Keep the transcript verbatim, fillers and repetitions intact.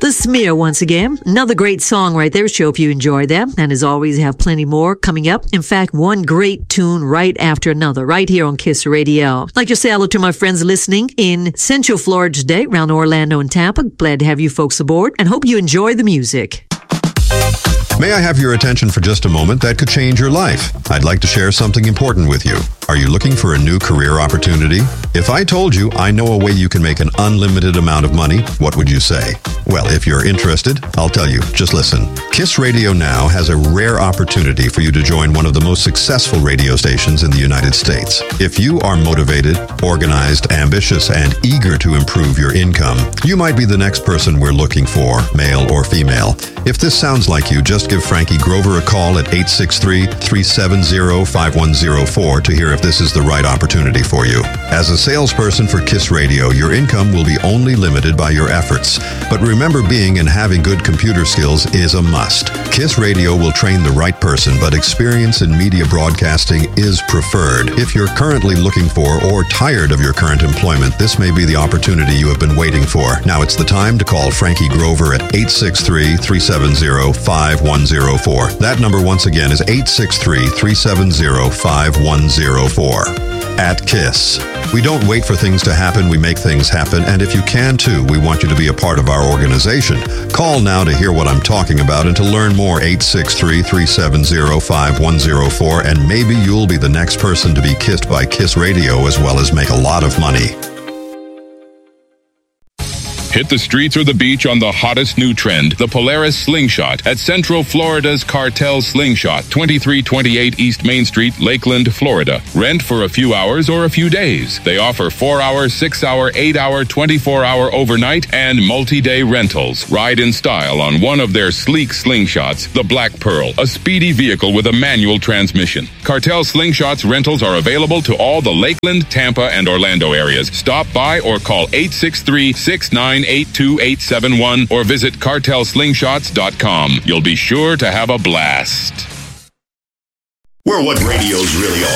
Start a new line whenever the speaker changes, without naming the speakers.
The Smear once again. Another great song right there. Sure, hope you enjoyed that. And as always, have plenty more coming up. In fact, one great tune right after another, right here on Kiss Radio. I'd like to say hello to my friends listening in Central Florida today, around Orlando and Tampa. Glad to have you folks aboard and hope you enjoy the music.
May I have your attention for just a moment? That could change your life. I'd like to share something important with you. Are you looking for a new career opportunity? If I told you I know a way you can make an unlimited amount of money, what would you say? Well, if you're interested, I'll tell you. Just listen. Kiss Radio Now has a rare opportunity for you to join one of the most successful radio stations in the United States. If you are motivated, organized, ambitious, and eager to improve your income, you might be the next person we're looking for, male or female. If this sounds like you, just give Frankie Grover a call at eight six three, three seven zero, five one zero four to hear if this is the right opportunity for you. As a salesperson for Kiss Radio, your income will be only limited by your efforts. But remember, being and having good computer skills is a must. Kiss Radio will train the right person, but experience in media broadcasting is preferred. If you're currently looking for or tired of your current employment, this may be the opportunity you have been waiting for. Now it's the time to call Frankie Grover at eight six three, three seven zero, five one zero four. That number once again is eight six three, three seven zero, five one zero four. At Kiss, we don't wait for things to happen, we make things happen, and if you can too, we want you to be a part of our organization. Call now to hear what I'm talking about and to learn more, eight six three, three seven zero, five one zero four, and maybe you'll be the next person to be kissed by Kiss Radio as well as make a lot of money.
Hit the streets or the beach on the hottest new trend, the Polaris Slingshot, at Central Florida's Cartel Slingshot, twenty-three twenty-eight East Main Street, Lakeland, Florida. Rent for a few hours or a few days. They offer four-hour, six-hour, eight-hour, twenty-four hour overnight and multi-day rentals. Ride in style on one of their sleek slingshots, the Black Pearl, a speedy vehicle with a manual transmission. Cartel Slingshots rentals are available to all the Lakeland, Tampa, and Orlando areas. Stop by or call eight six three, six nine eight two eight seven one or visit cartel slingshots dot com. You'll be sure to have a blast.
We're what radio's really all